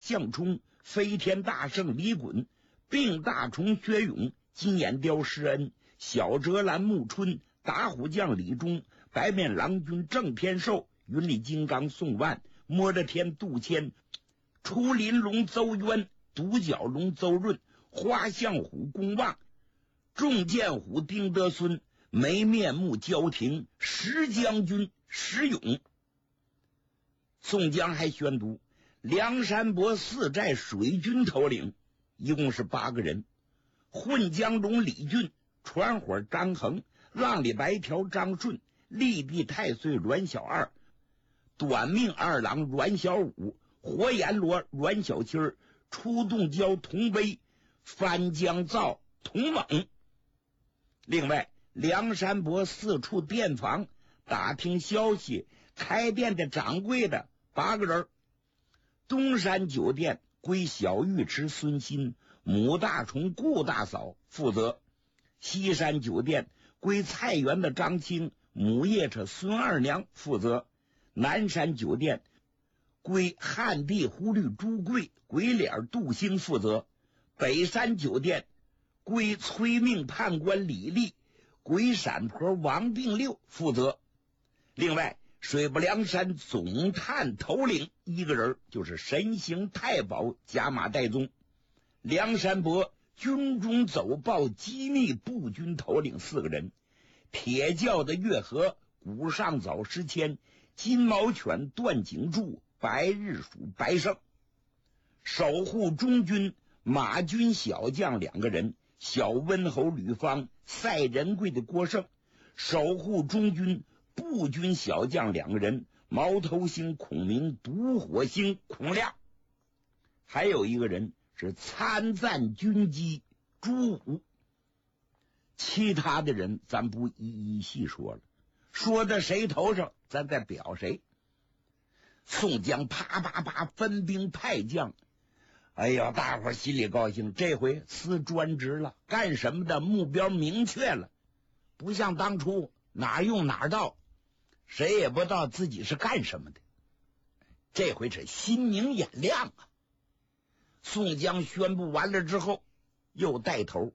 项冲、飞天大圣李衮、病大虫薛勇、金眼雕施恩、小折兰穆春、打虎将李忠、白面郎君郑天寿、云里金刚宋万、摸着天杜迁、出林龙邹渊、独角龙邹润、花象虎公望、众剑虎丁德孙、没面目焦廷、石将军石勇。宋江还宣读梁山泊四寨水军头领一共是8个人，混江龙李俊、传火张衡、浪里白条张顺、立地太岁阮小二、短命二郎阮小五、火焰罗阮小七儿、出洞蛟童威、翻江灶童猛。另外梁山泊4处店房打听消息开店的掌柜的8个人，东山酒店归小尉迟孙新、母大虫顾大嫂负责，西山酒店归菜园的张青、母夜叉孙二娘负责，南山酒店归汉地狐狸朱贵、鬼脸杜兴负责，北山酒店归催命判官李立、鬼闪婆王定六负责。另外水泊梁山总探头领1个人，就是神行太保加马岱宗。梁山泊军中走报机密步军头领4个人，铁教的月河、古上早时迁、金毛犬段景柱、白日鼠白胜。守护中军马军小将2个人，小温侯吕方、赛仁贵的郭盛。守护中军步军小将2个人，毛头星孔明、独火星孔亮。还有1个人是参赞军机朱武。其他的人咱不一一细说了，说到谁头上咱再表谁。宋江啪啪啪分兵派将，哎呀，大伙心里高兴，这回司专职了，干什么的目标明确了，不像当初哪用哪到，谁也不知道自己是干什么的。这回是心明眼亮啊！宋江宣布完了之后，又带头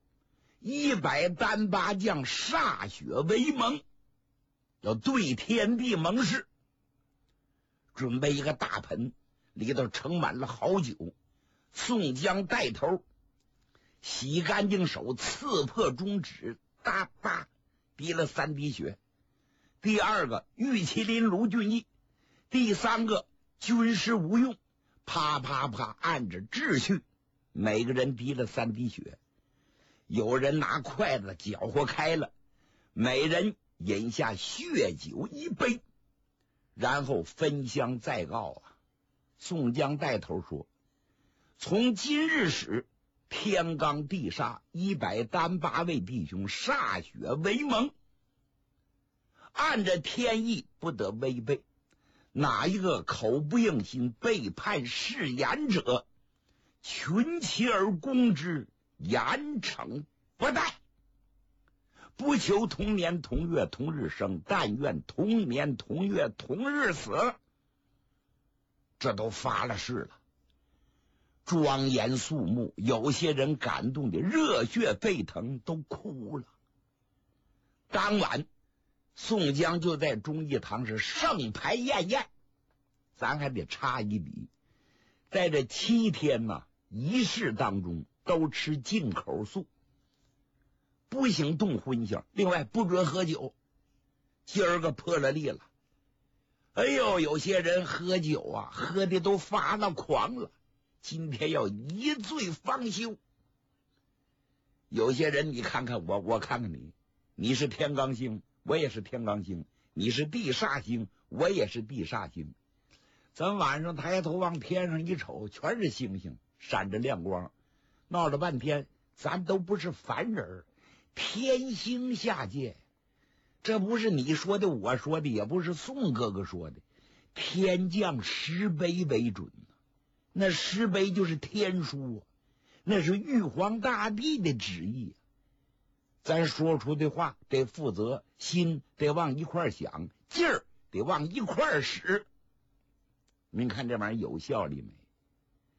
100单八将歃血为盟，要对天地盟誓。准备一个大盆，里头盛满了好酒，宋江带头洗干净手，刺破中指，哒吧滴了3滴血。第2个玉麒麟卢俊义，第3个军师吴用，啪啪啪按着秩序，每个人滴了3滴血。有人拿筷子搅和开了，每人饮下血酒1杯，然后分香再告啊。宋江带头说，从今日始，天罡地煞100单8位弟兄歃血为盟，按着天意不得违背，哪一个口不应心背叛誓言者，群起而攻之，严惩不贷。不求同年同月同日生，但愿同年同月同日死。这都发了誓了，庄严肃穆，有些人感动的热血沸腾，都哭了。当晚宋江就在忠义堂是盛牌宴宴。咱还得插一笔，在这7天呢仪式当中都吃进口素，不行动荤腥，另外不准喝酒。今儿个破了例了，哎呦，有些人喝酒啊，喝的都发了狂了，今天要一醉方休。有些人你看看我，我看看你，你是天罡星，我也是天罡星，你是地煞星，我也是地煞星。咱晚上抬头往天上一瞅，全是星星闪着亮光，闹了半天咱都不是凡人，天星下界。这不是你说的我说的，也不是宋哥哥说的，天降石碑为准。那石碑就是天书，那是玉皇大帝的旨意。咱说出的话得负责，心得往一块想，劲儿得往一块使。您看这玩意儿有效力没？